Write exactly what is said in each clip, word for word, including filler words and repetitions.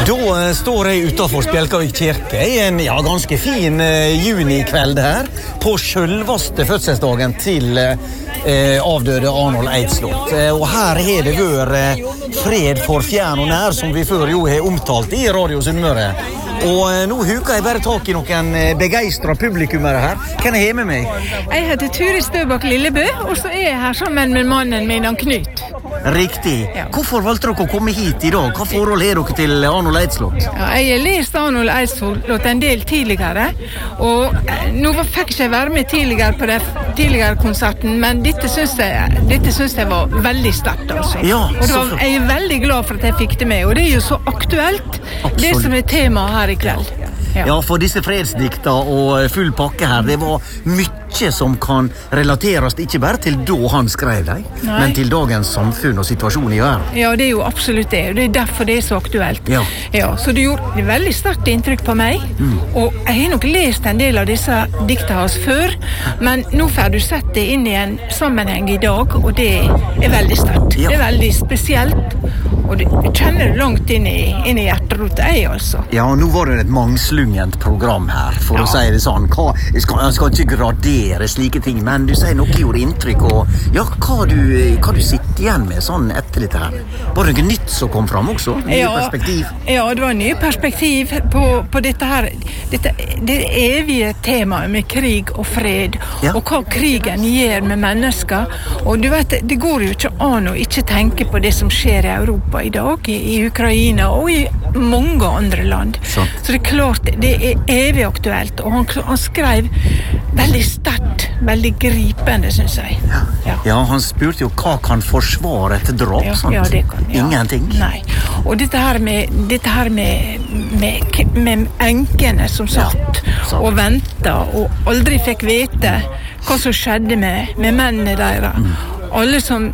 Da står jeg utenfor Spjelkavik kirke I en ja, ganske fin eh, junikveld her på selveste fødselsdagen til eh, avdøde Arnold Eidsvåg. Eh, og her har det vært eh, fred for fjern og nær, som vi før jo har omtalt I Radio Sunnmøre. Og eh, nå huker jeg bare tak I noen eh, begeistret publikummere her. Kan jeg ha med meg? Jeg heter Turi Støbak Lillebø, og så er jeg her sammen med mannen min, han Knut. Riktig. Ja. Hvorfor valgte dere å komme hit I dag? Hva forhold er dere til Arnold Eidsvåg? Ja, jeg har lest Arnold Eidsvåg en del tidligere, og eh, nå fikk ikke jeg være med tidligere på den tidligere konserten, men dette synes jeg, dette synes jeg var veldig sterkt, altså. Ja, og det var, jeg er veldig glad for at jeg fikk det med, og det er jo så aktuelt, Absolutt. Det som er temaet her I kveld. Ja. ja, for disse fredsdikta og full pakke her, det var mye som kan relateres ikke bare til da han skrev deg, Nei. men til dagens samfunn og situasjon I verden. Ja, det er jo absolutt det, og det er derfor det er så aktuelt. Ja. Ja, så det gjorde et veldig sterkt inntrykk på meg, mm. og jeg har nok lest en del av disse dikta hans før, men nå får du sett det inn I en sammenheng I dag, og det er veldig sterkt. Ja. Det er veldig spesielt, og du kjenner det langt inn I, inn I hjerterotet, jeg altså. Ja, og nå var det et mangslungent program her, for ja. å si det sånn. Hva, jeg, skal, jeg skal ikke gradere slike ting, men du sier noe gjorde inntrykk, og ja, hva du, hva du sitter igjen med sånn etter dette her? Var det noe nytt som kom fram også? Nye ja, perspektiv? Ja, det var nye perspektiv på, på dette her. Dette, det evige temaet med krig og fred, ja. og hva krigen gjør med mennesker. Og du vet, det går jo ikke an å ikke tenke på det som skjer I Europa I dag, I, I Ukraina og I mange andre land. Så, Så det er klart, det er evig aktuelt, og han, han skrev veldig sterkt, veldig gripende, synes jeg. Ja. Ja. ja, han spurte jo hva kan forsvare et drap, ja, sant? Ja, det kan. Ja. Ingenting. Nei. Og dette her med, dette her med, med, med enkene som satt ja. og ventet, og aldri fikk vite hva som skjedde med, med mennene deres. Mm. Alle som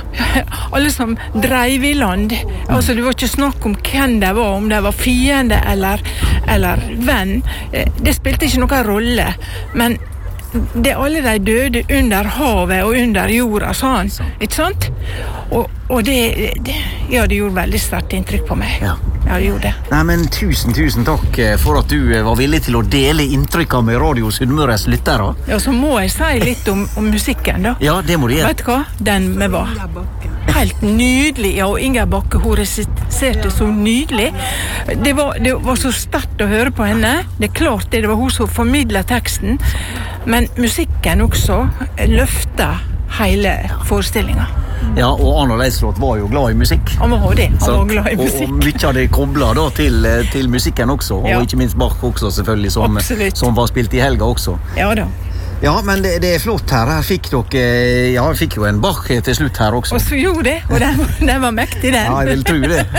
alle som dreiv I land, altså det var ikke snakk om hvem det var, om det var fiende eller, eller venn, det spilte ikke noen rolle, men det er alle de døde under havet og under jorda, sa han, ikke sant? Og, og det, det, ja, det gjorde veldig sterkt inntrykk på meg. Ja. Ja, det gjorde det. Nei, men tusen, tusen takk for at du var villig til å dele inntrykket med Radio Sunnmøres lyttere. Ja, så må jeg si litt om, om musikken da. Ja, det må du gjøre. Vet du hva? Den med var helt nydelig, ja, og Inger Bakke, hun resiterte så nydelig. Det var, det var så sterkt å høre på henne. Det er klart det, det var hun som formidlet teksten, men musikken også løftet hele forestillingen. Ja, og Arnold Eidsvåg var jo glad I musikk. Han var det, han så, var glad I musikk. Og, og mye av det koblet da til, til musikken også, og ja. ikke minst Bach også selvfølgelig, som, som var spilt I helga også. Ja da. Ja, men det, det er flott her. Her fikk dere, ja, fikk jo en Bach til slutt her også. Og så gjorde det, og den, den var mektig, den. Ja, jeg vil tro det.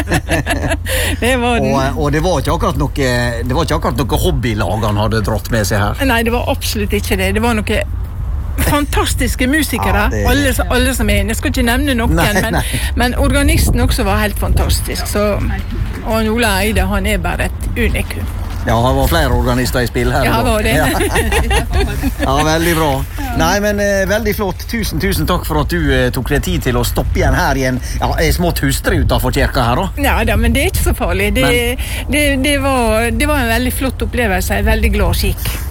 det var den. Og, og det var ikke akkurat noe, det var ikke akkurat noe hobbylag han hadde dratt med seg her. Nei, det var absolutt ikke det. Det var noe fantastiske musikere, ja, det... alle, alle som er inne. Jeg skal ikke nevne noen, nei, men, nei. men organisten også var helt fantastisk. Så, og Ole Eide, han er bare et unikum. Ja, han var flere organister I spill her. Ja, han var det. Ja. ja, veldig bra. Nei, men eh, veldig flott. Tusen, tusen takk for at du eh, tok deg tid til å stoppe igjen her I en ja, smått hustre utenfor kirka her da. Ja, da, men det er ikke så farlig. Det, men... det, det, var, det var en veldig flott opplevelse, en veldig glad skikk.